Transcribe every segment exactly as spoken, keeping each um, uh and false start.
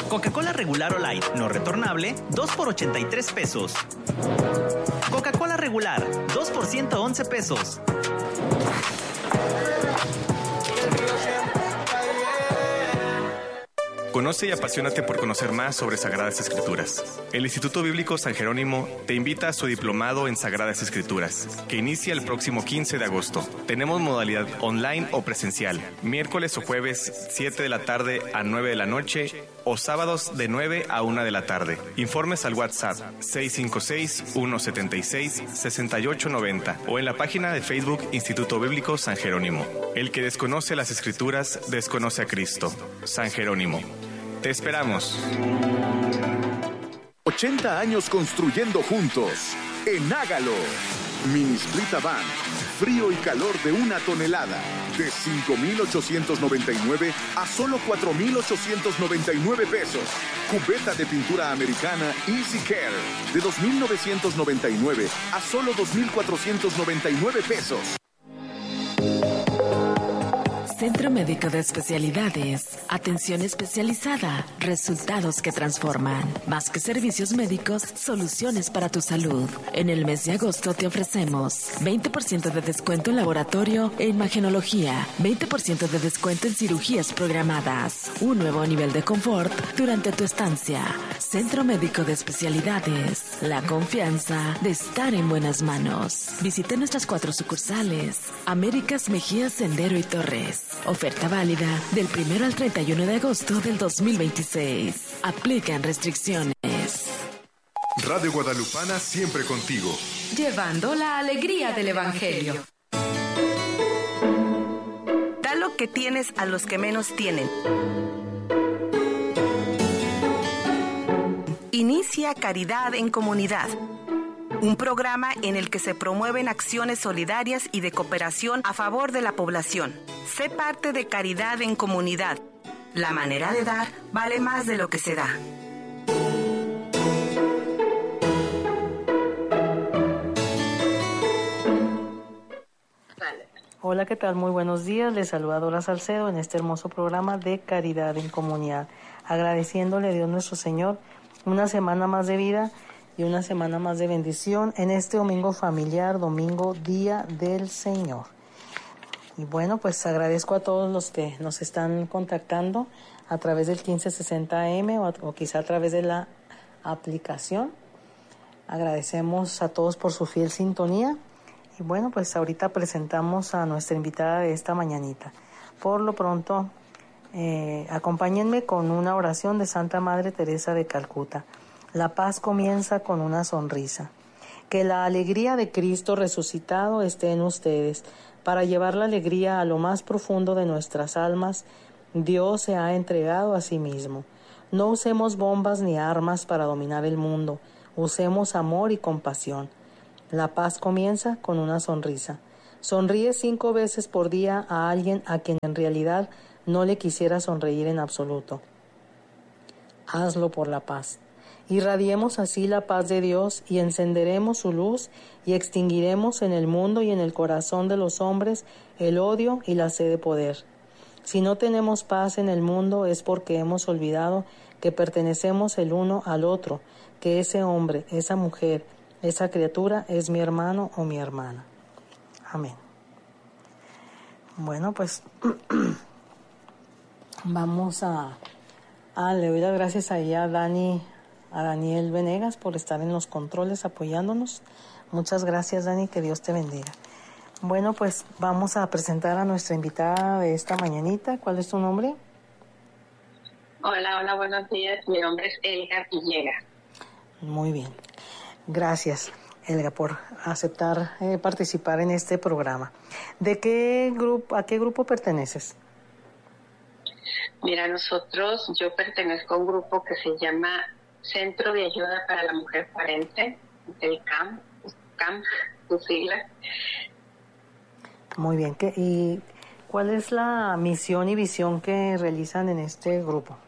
Coca-Cola regular o light, no retornable, dos por ochenta y tres pesos. Coca-Cola regular, dos por ciento once pesos. Conoce y apasionate por conocer más sobre Sagradas Escrituras. El Instituto Bíblico San Jerónimo te invita a su diplomado en Sagradas Escrituras, que inicia el próximo quince de agosto. Tenemos modalidad online o presencial, miércoles o jueves siete de la tarde a nueve de la noche o sábados de nueve a una de la tarde. Informes al WhatsApp seis cinco seis, uno siete seis, seis ocho nueve cero o en la página de Facebook Instituto Bíblico San Jerónimo. El que desconoce las Escrituras, desconoce a Cristo. San Jerónimo. Te esperamos. ochenta años construyendo juntos. En Hágalo. Mini Split Avant. Frío y calor de una tonelada. De cinco mil ochocientos noventa y nueve a solo cuatro mil ochocientos noventa y nueve pesos. Cubeta de pintura americana Easy Care. De dos mil novecientos noventa y nueve a solo dos mil cuatrocientos noventa y nueve pesos. Centro Médico de Especialidades. Atención especializada. Resultados que transforman. Más que servicios médicos, soluciones para tu salud. En el mes de agosto te ofrecemos veinte por ciento de descuento en laboratorio e imagenología. veinte por ciento de descuento en cirugías programadas. Un nuevo nivel de confort durante tu estancia. Centro Médico de Especialidades. La confianza de estar en buenas manos. Visite nuestras cuatro sucursales. Américas, Mejía, Sendero y Torres. Oferta válida del primero al treinta y uno de agosto del dos mil veintiséis. Aplican restricciones. Radio Guadalupana siempre contigo. Llevando la alegría del Evangelio. Da lo que tienes a los que menos tienen. Inicia Caridad en Comunidad. Un programa en el que se promueven acciones solidarias y de cooperación a favor de la población. Sé parte de Caridad en Comunidad. La manera de dar vale más de lo que se da. Hola, ¿qué tal? Muy buenos días. Les saluda Dora Salcedo en este hermoso programa de Caridad en Comunidad. Agradeciéndole a Dios nuestro Señor una semana más de vida y una semana más de bendición en este domingo familiar, domingo Día del Señor. Y bueno, pues agradezco a todos los que nos están contactando a través del quince sesenta A M o, o quizá a través de la aplicación. Agradecemos a todos por su fiel sintonía. Y bueno, pues ahorita presentamos a nuestra invitada de esta mañanita. Por lo pronto, eh, acompáñenme con una oración de Santa Madre Teresa de Calcuta. La paz comienza con una sonrisa. Que la alegría de Cristo resucitado esté en ustedes. Para llevar la alegría a lo más profundo de nuestras almas, Dios se ha entregado a sí mismo. No usemos bombas ni armas para dominar el mundo. Usemos amor y compasión. La paz comienza con una sonrisa. Sonríe cinco veces por día a alguien a quien en realidad no le quisiera sonreír en absoluto. Hazlo por la paz. Irradiemos así la paz de Dios y encenderemos su luz y extinguiremos en el mundo y en el corazón de los hombres el odio y la sed de poder. Si no tenemos paz en el mundo es porque hemos olvidado que pertenecemos el uno al otro, que ese hombre, esa mujer, esa criatura es mi hermano o mi hermana. Amén. Bueno, pues vamos a, a le doy las gracias ahí a Dani, a Daniel Venegas por estar en los controles apoyándonos. Muchas gracias, Dani, que Dios te bendiga. Bueno, pues vamos a presentar a nuestra invitada de esta mañanita. ¿Cuál es tu nombre? Hola, hola, buenos días. Mi nombre es Elga Villegas. Muy bien. Gracias, Elga, por aceptar eh, participar en este programa. ¿De qué grupo, a qué grupo perteneces? Mira, nosotros, yo pertenezco a un grupo que se llama Centro de Ayuda para la Mujer Forense, el C A M, C A M, su sigla. Muy bien. ¿Qué, y cuál es la misión y visión que realizan en este grupo?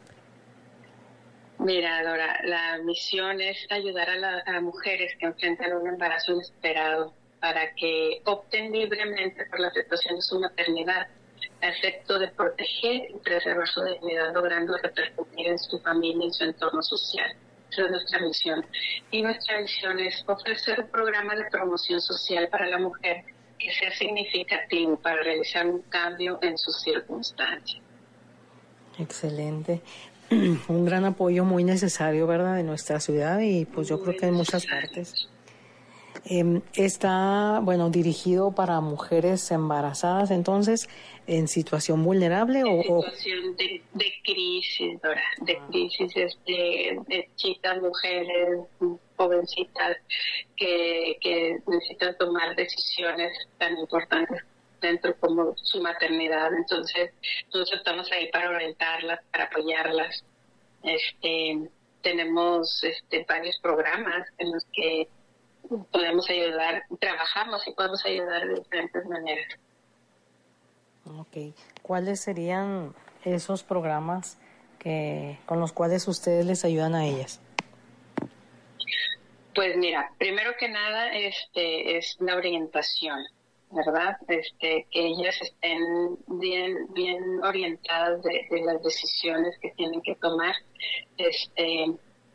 Mira, Dora, la misión es ayudar a, la, a mujeres que enfrentan un embarazo inesperado para que opten libremente por la aceptación de su maternidad a efecto de proteger y preservar su dignidad, logrando repercutir en su familia y su entorno social. Esa es nuestra misión. Y nuestra visión es ofrecer un programa de promoción social para la mujer que sea significativo para realizar un cambio en sus circunstancias. Excelente. Un gran apoyo muy necesario, ¿verdad?, de nuestra ciudad y pues yo muy creo que en muchas partes. Eh, está, bueno, dirigido para mujeres embarazadas, entonces, en situación vulnerable en o... situación de, de crisis, Dora, de ah. crisis este, de chicas, mujeres, jovencitas que, que necesitan tomar decisiones tan importantes dentro como su maternidad. Entonces, nosotros estamos ahí para orientarlas, para apoyarlas. Este, tenemos este, varios programas en los que podemos ayudar, trabajamos y podemos ayudar de diferentes maneras. Ok. ¿Cuáles serían esos programas que con los cuales ustedes les ayudan a ellas? Pues mira, primero que nada este, es la orientación, ¿verdad? Este, que ellas estén bien, bien orientadas de, de las decisiones que tienen que tomar. Este,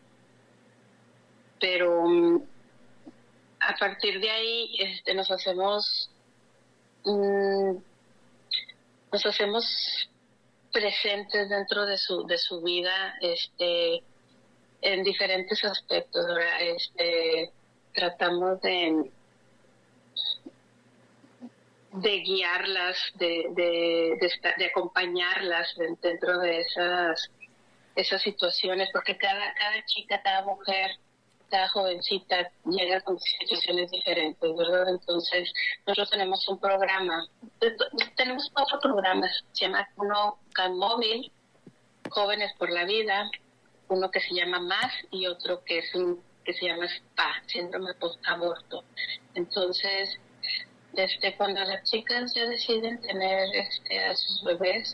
pero a partir de ahí este, nos hacemos mmm, nos hacemos presentes dentro de su de su vida este en diferentes aspectos. Ahora este tratamos de de guiarlas, de de, de, estar, de acompañarlas dentro de esas esas situaciones, porque cada cada chica, cada mujer, cada jovencita llega con situaciones diferentes, ¿verdad? Entonces, nosotros tenemos un programa, tenemos cuatro programas, se llama uno CAN Móvil, Jóvenes por la Vida, uno que se llama Más y otro que es un que se llama S P A, Síndrome Post-Aborto. Entonces, desde cuando las chicas ya deciden tener este a sus bebés,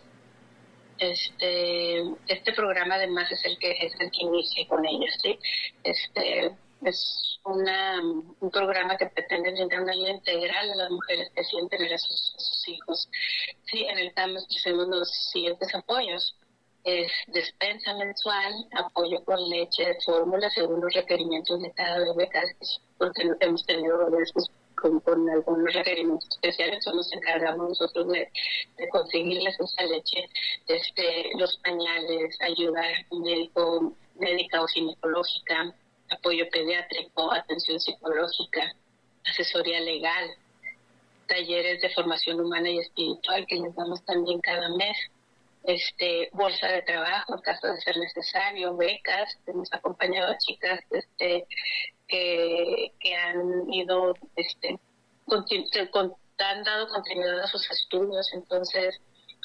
este este programa además es el que es el que inicia con ellas, ¿sí? Este es una un programa que pretende brindar una ayuda integral a las mujeres que deciden tener a sus, a sus hijos. Sí, en el C A M ofrecemos los siguientes apoyos: es despensa mensual, apoyo con leche de fórmula según los requerimientos de cada bebé, porque hemos tenido bebés Con, con algunos requerimientos especiales, solo nos encargamos nosotros de, de conseguirles esa leche, este, los pañales, ayuda médico, médica o ginecológica, apoyo pediátrico, atención psicológica, asesoría legal, talleres de formación humana y espiritual que les damos también cada mes, este, bolsa de trabajo en caso de ser necesario, becas. Hemos acompañado a chicas este que, que han ido este continu- con, han dado continuidad a sus estudios, entonces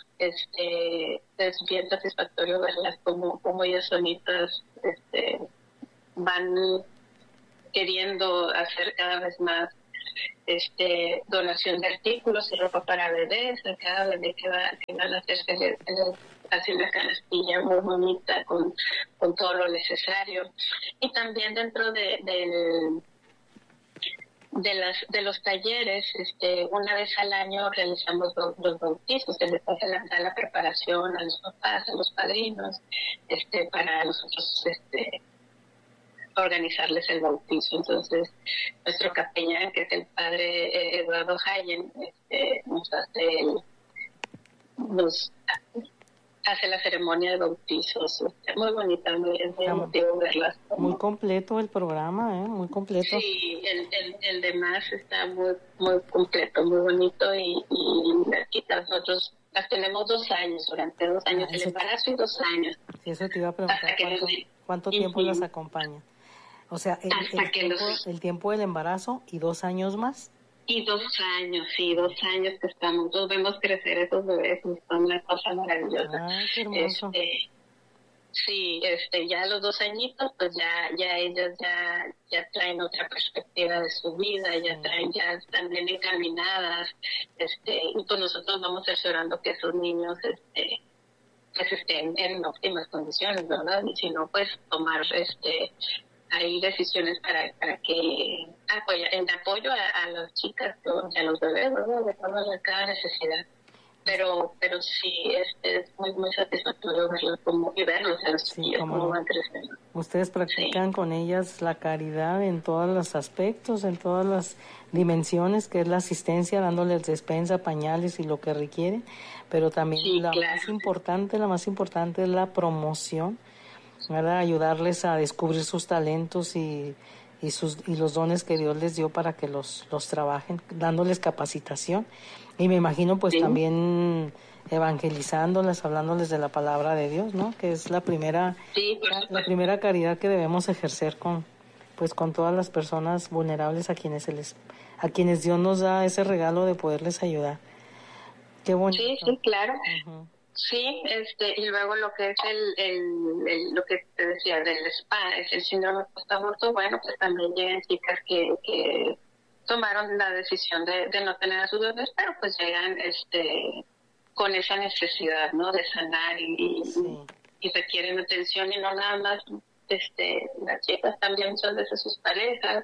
este es bien satisfactorio verlas como, como ellas solitas este van queriendo hacer cada vez más este donación de artículos y ropa para bebés. A cada bebé que va que van a hacer se les hace una canastilla muy bonita con, con todo lo necesario. Y también dentro de del de las de los talleres, este una vez al año realizamos los, los bautizos, se les hace la, la preparación a los papás, a los padrinos, este para nosotros este organizarles el bautizo. Entonces nuestro capellán, que es el padre Eduardo Hayen, este, nos hace el, nos hace la ceremonia de bautizos. Está muy bonita, muy, es muy emotivo verlas. Muy completo el programa, ¿eh? Muy completo. Sí, el, el, el demás está muy muy completo, muy bonito, y, y las chicas nosotros las tenemos dos años, durante dos años ah, el embarazo y dos años. Eso te iba a preguntar, ¿cuánto, ¿cuánto tiempo uh-huh. las acompaña? O sea, el, el, tiempo, los... el tiempo del embarazo y dos años más. Y dos años, sí, dos años que estamos, nos vemos crecer esos bebés, y son una cosa maravillosa. Ay, qué hermoso. Este, sí, este, ya a los dos añitos, pues ya, ya ellas ya, ya traen otra perspectiva de su vida, ya traen, ya están bien encaminadas, este, y pues nosotros vamos cerciorando que esos niños, este, pues estén en óptimas condiciones, ¿verdad? Y si no, pues tomar, este, hay decisiones para para que apoya, en apoyo a, a las chicas y a los bebés, ¿verdad? De acuerdo a cada necesidad. pero pero sí, es, es muy muy satisfactorio verlos como, y verlos a los Sí, chiquillos, cómo cómo no. van creciendo. Ustedes practican sí. con ellas la caridad en todos los aspectos, en todas las dimensiones, que es la asistencia, dándoles despensa, pañales y lo que requieren, pero también sí, la claro. más importante, la más importante es la promoción, ¿verdad? Ayudarles a descubrir sus talentos y, y, sus, y los dones que Dios les dio para que los, los trabajen, dándoles capacitación. Y me imagino pues sí. también evangelizándoles, hablándoles de la palabra de Dios, ¿no? Que es la primera sí, la, la primera caridad que debemos ejercer con pues con todas las personas vulnerables a quienes se les a quienes Dios nos da ese regalo de poderles ayudar. Qué bonito. Sí, sí, claro. Uh-huh. Sí, este, y luego lo que es el, el, el lo que te decía del spa, es el síndrome post-aborto, bueno, pues también llegan chicas que, que tomaron la decisión de, de no tener a sus bebés, pero pues llegan este con esa necesidad, ¿no? De sanar y, sí. y requieren atención, y no nada más, este, las chicas también son desde sus parejas,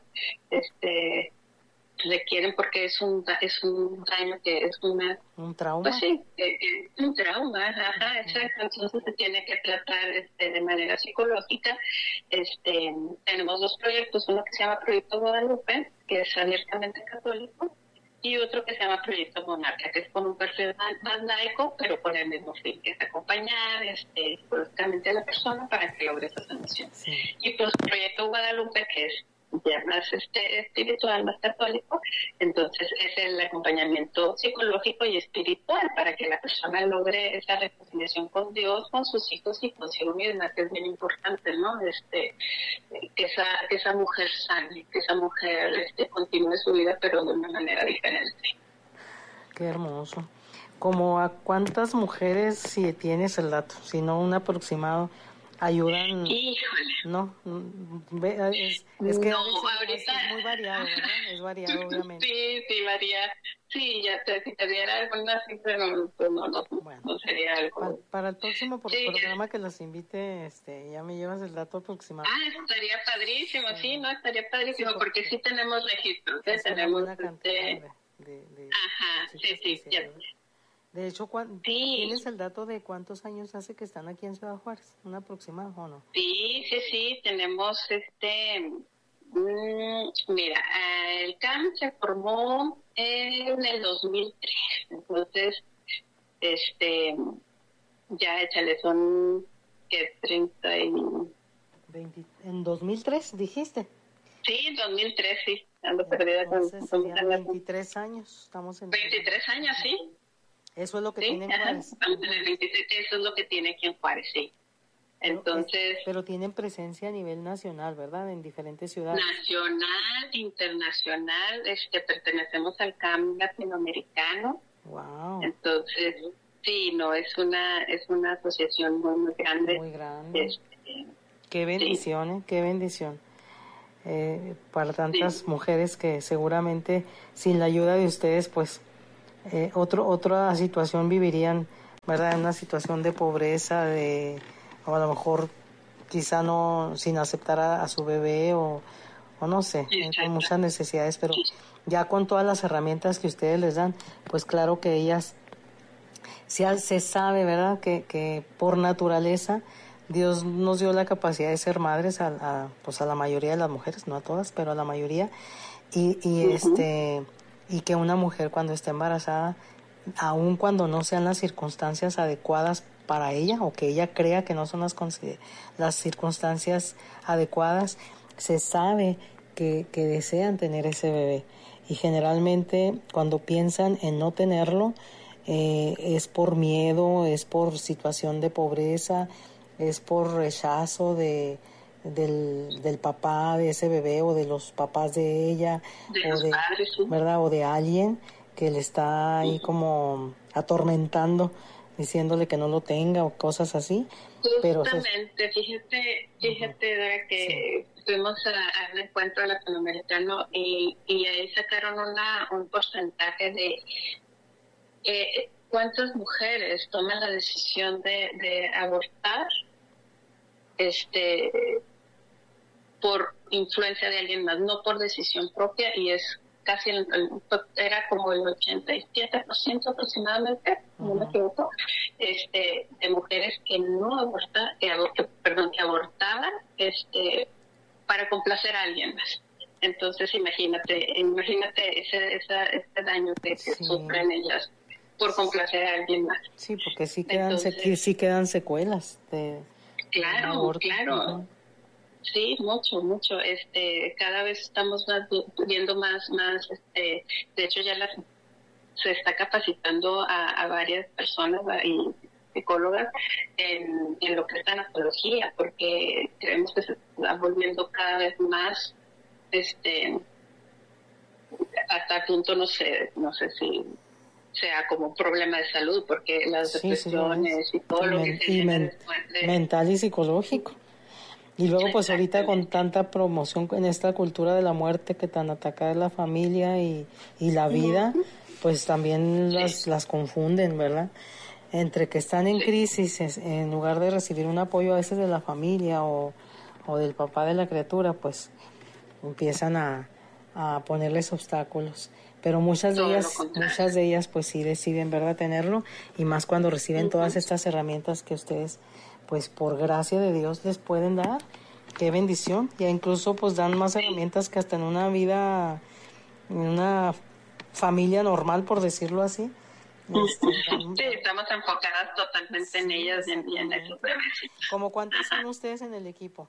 este, requieren porque es un es un daño que es una un trauma pues sí eh, eh, un trauma ajá exacto, entonces se tiene que tratar este de manera psicológica. Este tenemos dos proyectos, uno que se llama Proyecto Guadalupe, que es abiertamente católico, y otro que se llama Proyecto Monarca, que es con un perfil más, más laico, pero con el mismo fin, que es acompañar este psicológicamente a la persona para que logre esa sanación. Sí. Y pues Proyecto Guadalupe, que es ya más este espiritual, más católico, entonces es el acompañamiento psicológico y espiritual para que la persona logre esa reconciliación con Dios, con sus hijos y consigo misma, que es bien importante, ¿no? Este, que esa, que esa mujer sane, que esa mujer este, continúe su vida, pero de una manera diferente. Qué hermoso. ¿Como a cuántas mujeres, si tienes el dato, si no un aproximado, ayudan? Híjole. No, es, es que no, a ahorita es muy variado, ¿verdad? Es variado, obviamente. Sí, sí, varía. Sí, ya te, si te diera alguna cifra, no, pues no, no, bueno, no sería algo. Para, para el próximo por sí, programa que los invite, este, ya me llevas el dato aproximado. Ah, estaría padrísimo, sí, sí no, estaría padrísimo, sí, porque, porque sí tenemos registros, ¿eh? Es Tenemos una cantidad este... de, de, de, Ajá, de sí, sí, ya. De hecho, ¿cuán, sí. ¿tienes el dato de cuántos años hace que están aquí en Ciudad Juárez? ¿Un aproximado o no? Sí, sí, sí, tenemos este... Mmm, mira, el C A M se formó en el dos mil tres, entonces, este, ya échale, son, ¿qué? treinta y... veinte, ¿en dos mil tres dijiste? Sí, en dos mil tres, sí, ando perdida entonces, con... con veintitrés años, estamos en... veintitrés años, sí. Eso es lo que sí, tiene en Juárez. Estamos en el veintitrés, eso es lo que tiene aquí en Juárez, sí. Entonces, pero, es, pero tienen presencia a nivel nacional, ¿verdad? En diferentes ciudades. Nacional, internacional, este, pertenecemos al C A M latinoamericano. Wow. Entonces, sí, no, es una es una asociación muy, muy grande. Muy grande. Este, qué bendición, sí. ¿eh? Qué bendición. Eh, para tantas sí. mujeres que seguramente sin la ayuda de ustedes, pues, eh, otro otra situación vivirían, ¿verdad? En una situación de pobreza, de o a lo mejor quizá no sin aceptar a, a su bebé o, o no sé, sí, con muchas necesidades, pero ya con todas las herramientas que ustedes les dan, pues claro que ellas se, se sabe, ¿verdad? Que, que por naturaleza Dios nos dio la capacidad de ser madres a, a pues a la mayoría de las mujeres, no a todas, pero a la mayoría, y, y uh-huh. este y que una mujer cuando esté embarazada, aun cuando no sean las circunstancias adecuadas para ella o que ella crea que no son las, las circunstancias adecuadas, se sabe que, que desean tener ese bebé, y generalmente cuando piensan en no tenerlo eh, es por miedo, es por situación de pobreza, es por rechazo de del, del papá de ese bebé o de los papás de ella de o de, padres, ¿sí? ¿verdad? O de alguien que le está ahí como atormentando, diciéndole que no lo tenga o cosas así. Justamente, pero se... fíjate, fíjate Dora, que sí. fuimos a, a un encuentro latinoamericano y, y ahí sacaron una un porcentaje de eh, cuántas mujeres toman la decisión de, de abortar este por influencia de alguien más, no por decisión propia, y es casi el, el, era como el ochenta y siete por ciento aproximadamente, uh-huh. no me equivoco, este, de mujeres que no abortaban, que, que, perdón, que abortaban este, para complacer a alguien más. Entonces imagínate, imagínate ese, esa, ese daño que, que sí. sufren ellas por complacer a alguien más. Sí, porque sí quedan, Entonces, se, sí quedan secuelas de Claro, de aborto. claro. Uh-huh. Sí, mucho, mucho. Este, cada vez estamos más, viendo más, más. Este, de hecho, ya la, se está capacitando a, a varias personas y psicólogas en, en lo que es tanatología, porque creemos que se está volviendo cada vez más, este, hasta el punto, no sé, no sé si sea como un problema de salud, porque las sí, depresiones sí, y todo y lo men- que se y men- de... mental y psicológico. Y luego pues ahorita con tanta promoción en esta cultura de la muerte que tan atacada es la familia y, y la vida, uh-huh. pues también sí. las, las confunden, ¿verdad? Entre que están en sí. crisis, en lugar de recibir un apoyo a veces de la familia o, o del papá de la criatura, pues empiezan a, a ponerles obstáculos. Pero muchas de Todo ellas, muchas de ellas pues sí deciden, ¿verdad?, tenerlo, y más cuando reciben uh-huh. todas estas herramientas que ustedes pues por gracia de Dios les pueden dar. Qué bendición. Ya incluso pues dan más herramientas que hasta en una vida, en una familia normal, por decirlo así. Este, dan... Sí, estamos enfocadas totalmente sí, en ellas y en, y en eso. ¿Cómo cuántos son ustedes en el equipo?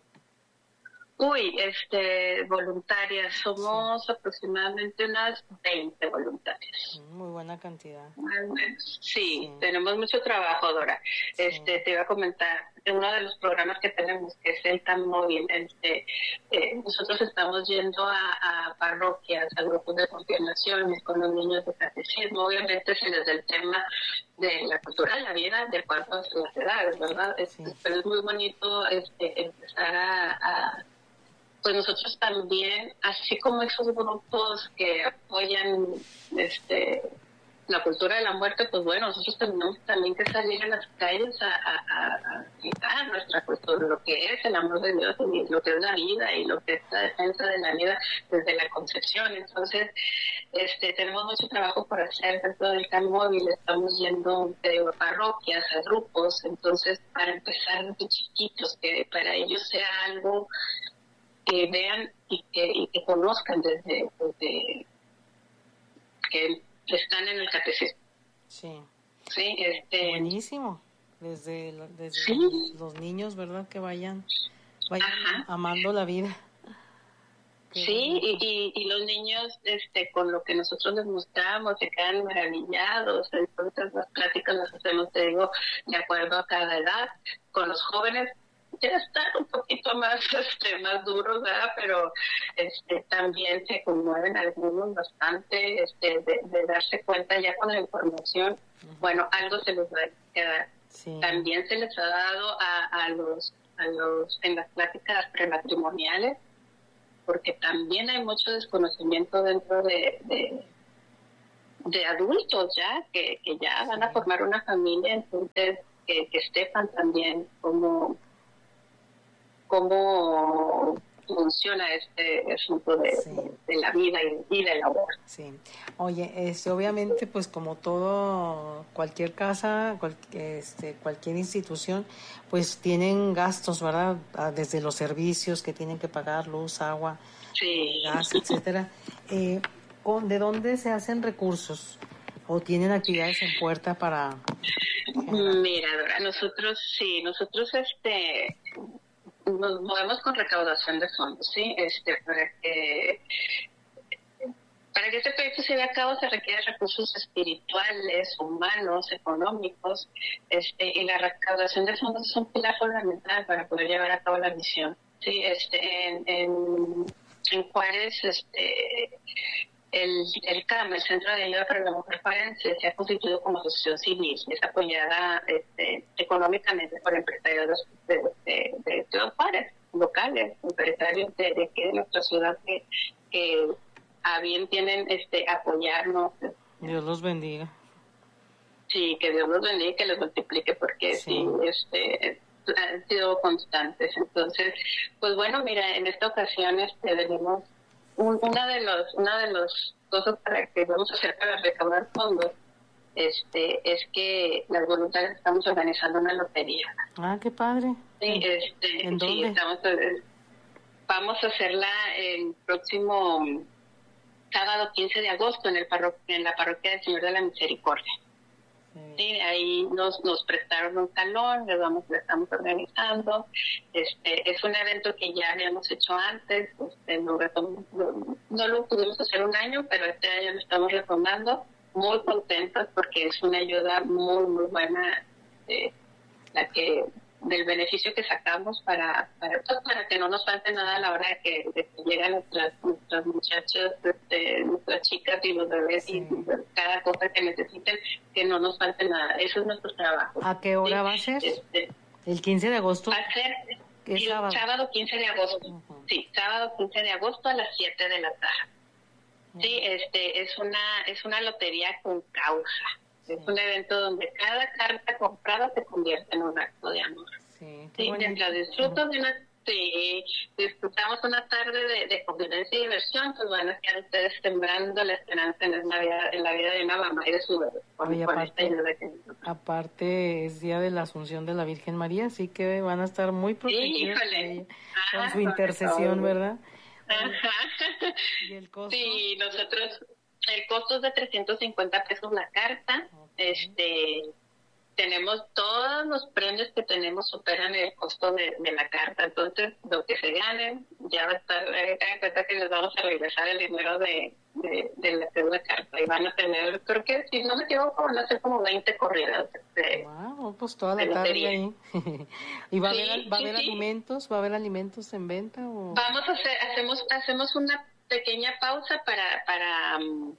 Uy, este, voluntarias, somos sí. aproximadamente unas veinte voluntarias. Muy buena cantidad. Al menos. Sí, sí, tenemos mucho trabajo, Dora. Sí. Este, te iba a comentar, uno de los programas que tenemos, que es el Tan Móvil, este, eh, nosotros estamos yendo a, a parroquias, a grupos de confirmaciones con los niños de catecismo, obviamente sin desde el tema de la cultura de la vida, de acuerdo a las edades, ¿verdad? Sí. Este, pero es muy bonito este, empezar a... a pues nosotros también, así como esos grupos que apoyan este la cultura de la muerte, pues bueno, nosotros tenemos también que salir a las calles a, a, a gritar nuestra cultura, lo que es el amor de Dios, y lo que es la vida y lo que es la defensa de la vida desde la concepción. Entonces, este tenemos mucho trabajo por hacer dentro del Tan Móvil, estamos yendo de parroquias a grupos, entonces para empezar desde chiquitos, que para ellos sea algo que vean y que, y que conozcan desde, desde que están en el catecismo. Sí. Sí, este... Buenísimo. Desde, desde ¿Sí? los, los niños, ¿verdad? Que vayan, vayan amando la vida. Qué sí, y, y, y los niños, este, con lo que nosotros les mostramos, se quedan maravillados. Entonces las pláticas las hacemos, te digo, de acuerdo a cada edad. Con los jóvenes ya están un poquito más este más duros, ¿verdad? Pero este también se conmueven algunos bastante este de, de darse cuenta ya con la información, uh-huh. bueno, algo se les va a quedar. Sí. También se les ha dado a, a los a los en las pláticas prematrimoniales, porque también hay mucho desconocimiento dentro de, de de adultos ya que, que ya van a formar una familia, entonces que, que sepan también cómo cómo funciona este asunto de, sí. de, de la vida y, y del amor. Sí. Oye, este, obviamente, pues como todo, cualquier casa, cual, este, cualquier institución, pues tienen gastos, ¿verdad? Desde los servicios que tienen que pagar, luz, agua, sí. gas, etcétera. Eh, ¿De dónde se hacen recursos? ¿O tienen actividades en puerta para...? Mira, Dora, nosotros sí, nosotros este... nos movemos con recaudación de fondos, ¿sí? Este, para que para que este proyecto se lleve a cabo se requieren recursos espirituales, humanos, económicos, este, y la recaudación de fondos es un pilar fundamental para poder llevar a cabo la misión, ¿sí? Este, en, en, en Juárez, este, el, el C A M, el Centro de Ayuda para la Mujer Juarense, se ha constituido como asociación civil, es apoyada este, económicamente por empresarios de, de, de, de Juárez, locales, empresarios de, de aquí de nuestra ciudad que, que a bien tienen este apoyarnos. Dios los bendiga. Sí, que Dios los bendiga y que los multiplique, porque sí, sí este han sido constantes. Entonces, pues bueno, mira, en esta ocasión este venimos Un, una de los una de los cosas para que vamos a hacer para recaudar fondos, este, es que las voluntarias estamos organizando una lotería. Ah, qué padre. Sí, este, ¿En dónde? Sí, estamos, vamos a hacerla el próximo sábado quince de agosto en el parro- en la parroquia del Señor de la Misericordia. Sí, ahí nos nos prestaron un salón, le vamos, le estamos organizando. Este es un evento que ya habíamos hecho antes, este, lo retom- lo- no lo pudimos hacer un año, pero este año lo estamos retomando, muy contentos porque es una ayuda muy muy buena, eh, la que del beneficio que sacamos para para, pues, para que no nos falte nada a la hora de que, de que llegan nuestras nuestras muchachas, este, nuestras chicas y los bebés, sí. Y cada cosa que necesiten, que no nos falte nada. Eso es nuestro trabajo. ¿A qué hora ¿sí? va a ser? Este, ¿El quince de agosto? va a ser el sábado? sábado quince de agosto. Uh-huh. Sí, sábado quince de agosto a las siete de la tarde. Uh-huh. Sí, este es una es una lotería con causa. Es un evento donde cada carta comprada se convierte en un acto de amor. Sí, sí mientras disfruto de una, sí, disfrutamos una tarde de, de convivencia y diversión, pues van a estar ustedes sembrando la esperanza en la vida, en la vida de una mamá y de su bebé. Por, Oye, por aparte, que aparte es día de la Asunción de la Virgen María, así que van a estar muy protegidos sí, con ah, su intercesión, ¿verdad? Ajá. ¿Y el costo? Sí, nosotros... El costo es de trescientos cincuenta pesos la carta. Okay. Este, tenemos todos los premios que tenemos superan el costo de, de la carta. Entonces, lo que se gane, ya va a estar, eh, en cuenta que les vamos a regresar el dinero de, de, de la segunda carta. Y van a tener, creo que si no me equivoco, van a ser como veinte corridas. De, wow, pues toda la tarde ahí. ¿Y va a haber, sí, va a haber sí, alimentos? Sí. ¿Va a haber alimentos en venta? O? Vamos a hacer, hacemos, hacemos una pequeña pausa para para um,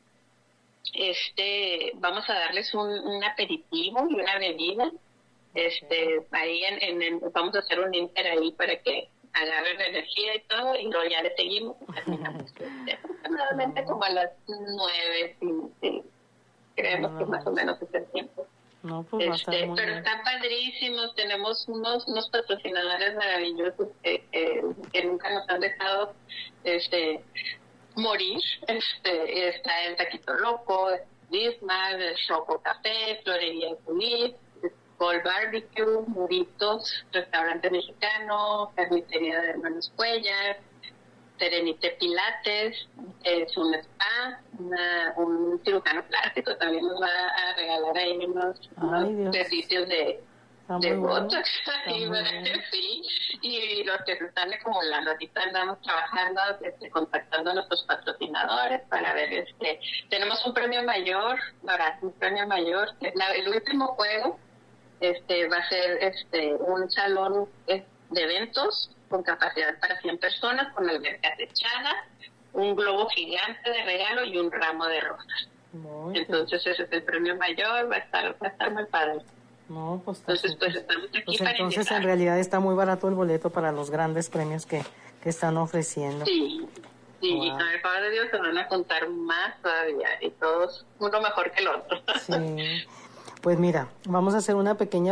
este vamos a darles un, un aperitivo y una bebida, este ahí en, en, en vamos a hacer un inter ahí para que agarren energía y todo, y luego ya le seguimos y terminamos este, aproximadamente como a las nueve, sí, sí. Creemos no, que más o menos es el tiempo. No, pues va a estar este, muy pero bien. Están padrísimos, tenemos unos unos patrocinadores maravillosos que, que, que nunca nos han dejado este morir. Este está el Taquito Loco, Bismarck, el Choco Café, Florería Pulis, Gold Barbecue, Muritos, restaurante mexicano, carnicería de Hermanos Cuellar, Serenite Pilates, es un spa, una, un cirujano plástico también nos va a regalar ahí unos, unos servicios de, de botox. Bueno. Sí, y los que se están acumulando, ahorita andamos trabajando, este, contactando a nuestros patrocinadores para ver, este, tenemos un premio mayor, ahora un premio mayor, la, el último juego este va a ser este un salón de eventos con capacidad para cien personas, con alberca techada, un globo gigante de regalo y un ramo de rosas. Muy entonces bien. Ese es el premio mayor, va a estar, va a estar muy padre. No, pues, entonces pues estamos aquí pues para entonces invitar. En realidad está muy barato el boleto para los grandes premios que, que están ofreciendo. Sí, sí, wow. Y con el favor de Dios se van a contar más todavía, y todos uno mejor que el otro. Sí, pues mira, vamos a hacer una pequeña